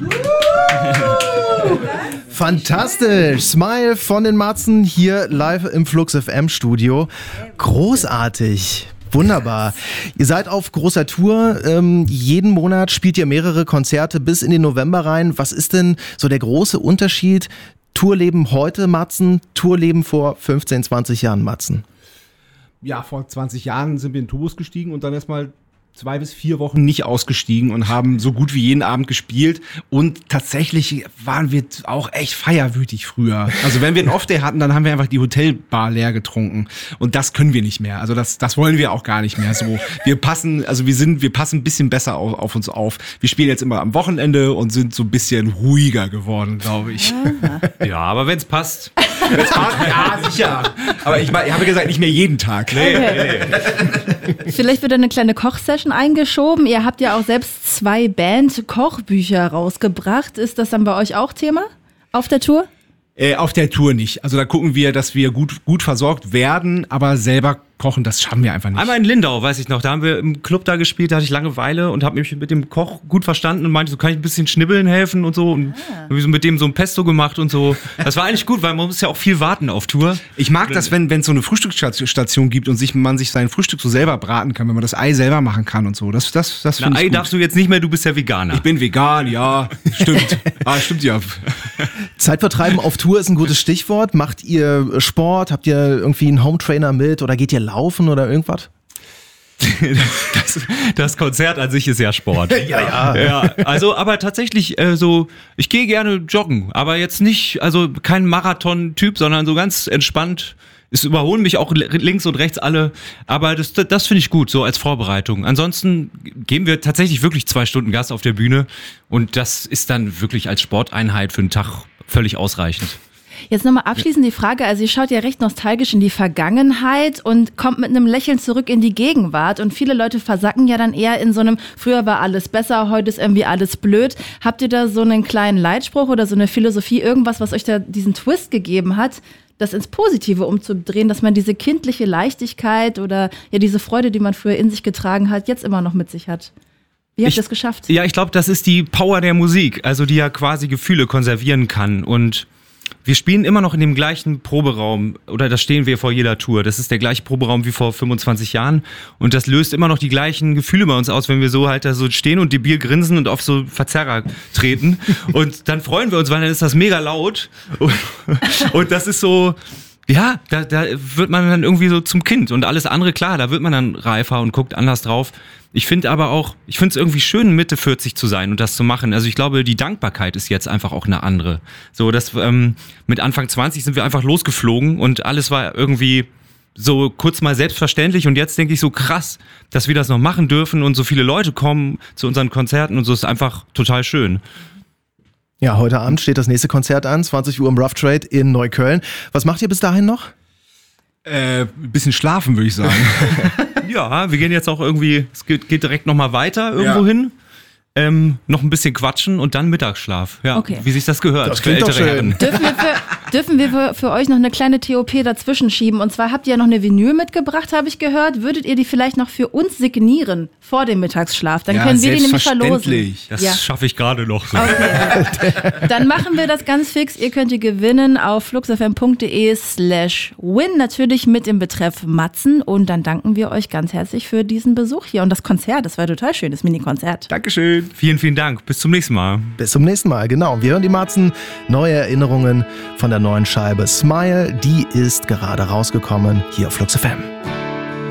Fantastisch. Smile von den Matzen hier live im Flux FM Studio. Großartig. Wunderbar. Ihr seid auf großer Tour. Jeden Monat spielt ihr mehrere Konzerte bis in den November rein. Was ist denn so der große Unterschied? Tourleben heute, Matzen, Tourleben vor 15, 20 Jahren, Matzen? Ja, vor 20 Jahren sind wir in den Tourbus gestiegen und dann erstmal 2 bis 4 Wochen nicht ausgestiegen und haben so gut wie jeden Abend gespielt. Und tatsächlich waren wir auch echt feierwütig früher. Also wenn wir einen Off-Day hatten, dann haben wir einfach die Hotelbar leer getrunken. Und das können wir nicht mehr. Also das wollen wir auch gar nicht mehr so. Wir passen ein bisschen besser auf uns auf. Wir spielen jetzt immer am Wochenende und sind so ein bisschen ruhiger geworden, glaube ich. Ja, aber wenn's passt. Ja, sicher. Aber ich habe gesagt, nicht mehr jeden Tag. Nee. Vielleicht wird eine kleine Kochsession eingeschoben. Ihr habt ja auch selbst 2 Band-Kochbücher rausgebracht. Ist das dann bei euch auch Thema auf der Tour? Auf der Tour nicht. Also da gucken wir, dass wir gut versorgt werden, aber selber kochen, das schaffen wir einfach nicht. Einmal in Lindau, weiß ich noch, da haben wir im Club da gespielt, da hatte ich Langeweile und habe mich mit dem Koch gut verstanden und meinte, so kann ich ein bisschen schnibbeln helfen und so. Und habe so mit dem so ein Pesto gemacht und so. Das war eigentlich gut, weil man muss ja auch viel warten auf Tour. Ich mag das, wenn es so eine Frühstücksstation gibt und man sich sein Frühstück so selber braten kann, wenn man das Ei selber machen kann und so. Das finde ich Ei gut. darfst du jetzt nicht mehr, du bist ja Veganer. Ich bin vegan, ja, stimmt. Stimmt ja. Zeitvertreiben auf Tour ist ein gutes Stichwort. Macht ihr Sport? Habt ihr irgendwie einen Hometrainer mit oder geht ihr laufen oder irgendwas? Das Konzert an sich ist ja Sport. Ja. Also, aber tatsächlich ich gehe gerne joggen, aber jetzt nicht, also kein Marathon-Typ, sondern so ganz entspannt. Es überholen mich auch links und rechts alle, aber das finde ich gut, so als Vorbereitung. Ansonsten geben wir tatsächlich wirklich 2 Stunden Gas auf der Bühne und das ist dann wirklich als Sporteinheit für einen Tag völlig ausreichend. Jetzt nochmal abschließend die Frage, also ihr schaut ja recht nostalgisch in die Vergangenheit und kommt mit einem Lächeln zurück in die Gegenwart und viele Leute versacken ja dann eher in so einem, früher war alles besser, heute ist irgendwie alles blöd. Habt ihr da so einen kleinen Leitspruch oder so eine Philosophie, irgendwas, was euch da diesen Twist gegeben hat, das ins Positive umzudrehen, dass man diese kindliche Leichtigkeit oder ja diese Freude, die man früher in sich getragen hat, jetzt immer noch mit sich hat? Wie habt ihr das geschafft? Ja, ich glaube, das ist die Power der Musik, also die ja quasi Gefühle konservieren kann und wir spielen immer noch in dem gleichen Proberaum, oder da stehen wir vor jeder Tour. Das ist der gleiche Proberaum wie vor 25 Jahren und das löst immer noch die gleichen Gefühle bei uns aus, wenn wir so halt da so stehen und debil grinsen und auf so Verzerrer treten und dann freuen wir uns, weil dann ist das mega laut und das ist so, ja, da wird man dann irgendwie so zum Kind und alles andere, klar, da wird man dann reifer und guckt anders drauf. Ich finde es irgendwie schön, Mitte 40 zu sein und das zu machen. Also ich glaube, die Dankbarkeit ist jetzt einfach auch eine andere. So, dass mit Anfang 20 sind wir einfach losgeflogen und alles war irgendwie so kurz mal selbstverständlich und jetzt denke ich so krass, dass wir das noch machen dürfen und so viele Leute kommen zu unseren Konzerten und so ist einfach total schön. Ja, heute Abend steht das nächste Konzert an, 20 Uhr im Rough Trade in Neukölln. Was macht ihr bis dahin noch? Ein bisschen schlafen, würde ich sagen. Ja, wir gehen jetzt auch irgendwie, es geht direkt nochmal weiter irgendwo hin. Noch ein bisschen quatschen und dann Mittagsschlaf. Ja, okay. Wie sich das gehört. Das klingt doch schön. Dürfen wir für euch noch eine kleine TOP dazwischen schieben? Und zwar habt ihr ja noch eine Vinyl mitgebracht, habe ich gehört. Würdet ihr die vielleicht noch für uns signieren vor dem Mittagsschlaf? Dann können wir die nämlich verlosen. Das schaffe ich gerade noch so. Okay. Dann machen wir das ganz fix. Ihr könnt die gewinnen auf fluxfm.de/win. Natürlich mit dem Betreff Matzen. Und dann danken wir euch ganz herzlich für diesen Besuch hier und das Konzert. Das war total schön, das Mini-Konzert. Dankeschön. Vielen, vielen Dank. Bis zum nächsten Mal. Bis zum nächsten Mal, genau. Wir hören die Matzen. Neue Erinnerungen von der neuen Scheibe Smile. Die ist gerade rausgekommen hier auf Flux FM.